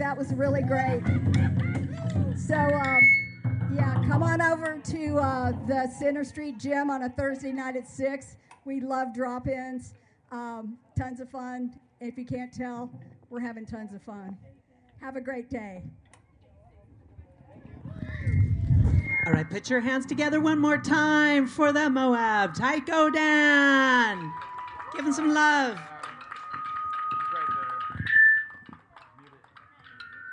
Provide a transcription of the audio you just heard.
That was really great. So, yeah, come on over to the Center Street Gym on a Thursday night at 6. We love drop-ins. Tons of fun. If you can't tell, we're having tons of fun. Have a great day. All right, put your hands together one more time for the Moab Taiko Dan. Give them some love.